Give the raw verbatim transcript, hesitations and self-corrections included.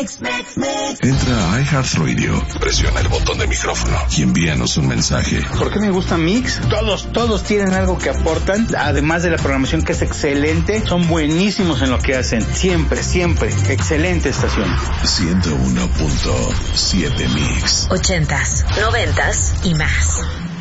Mix, mix, mix. Entra a iHeartRadio, presiona el botón de micrófono y envíanos un mensaje. ¿Por qué me gusta Mix? Todos, todos tienen algo que aportan, además de la programación que es excelente, son buenísimos en lo que hacen. Siempre, siempre. Excelente estación. ciento uno punto siete Mix. Ochentas, noventas y más.